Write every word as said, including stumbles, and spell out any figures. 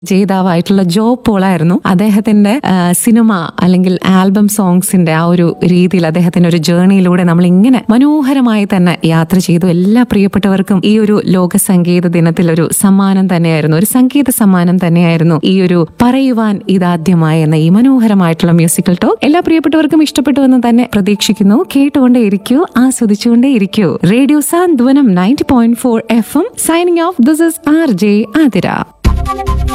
ജേതാവായിട്ടുള്ള ജോ പോളായിരുന്നു. അദ്ദേഹത്തിന്റെ സിനിമ അല്ലെങ്കിൽ ആൽബം സോങ്സിന്റെ ആ ഒരു രീതിയിൽ അദ്ദേഹത്തിന്റെ ഒരു ജേർണിയിലൂടെ നമ്മൾ ഇങ്ങനെ മനോഹരമായി തന്നെ യാത്ര ചെയ്തു. എല്ലാ പ്രിയപ്പെട്ടവർക്കും ഈ ഒരു ലോക സംഗീത ദിനത്തിൽ ഒരു സമ്മാനം തന്നെയായിരുന്നു, ഒരു സംഗീത സമ്മാനം തന്നെയായിരുന്നു ഈ ഒരു പറയുവാൻ ഇതാദ്യമായി എന്ന ഈ മനോഹരമായിട്ടുള്ള മ്യൂസിക്കൽ ടോക്ക്. എല്ലാ പ്രിയപ്പെട്ടവർക്കും ഇഷ്ടപ്പെട്ടു എന്ന് തന്നെ പ്രതീക്ഷിക്കുന്നു. കേട്ടുകൊണ്ടേ ഇരിക്കൂ, ആസ്വദിച്ചുകൊണ്ടേ ഇരിക്കൂ. Radio Santhwanam ninety point four F M signing off. This is R J Athira.